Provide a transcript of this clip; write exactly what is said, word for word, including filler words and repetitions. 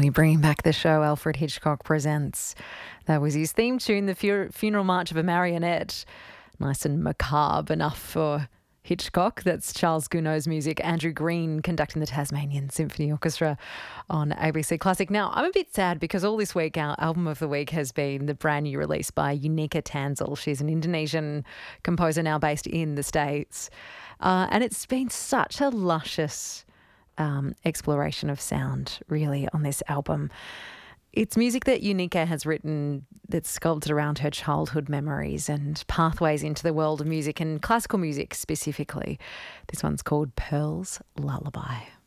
Finally bringing back the show, Alfred Hitchcock Presents. That was his theme tune, the fu- Funeral March of a Marionette. Nice and macabre enough for Hitchcock. That's Charles Gounod's music. Andrew Green conducting the Tasmanian Symphony Orchestra on A B C Classic. Now, I'm a bit sad because all this week our album of the week has been the brand new release by Unika Tanzel. She's an Indonesian composer now based in the States. Uh, and it's been such a luscious um, exploration of sound, really, on this album. It's music that Unika has written that's sculpted around her childhood memories and pathways into the world of music and classical music specifically. This one's called Pearl's Lullaby.